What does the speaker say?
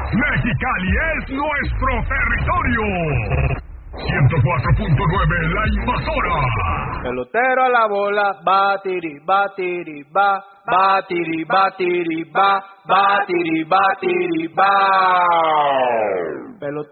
Mexicali es nuestro territorio. 104.9 La Invasora. Pelotero a la bola, batiri, batiri, ba, batiri, batiri, ba, batiri, batiri, ba. Pelotero